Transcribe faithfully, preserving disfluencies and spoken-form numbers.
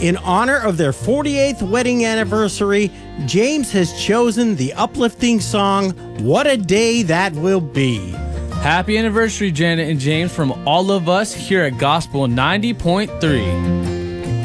In honor of their forty-eighth wedding anniversary, James has chosen the uplifting song, What a Day That Will Be. Happy anniversary, Janet and James, from all of us here at Gospel ninety point three.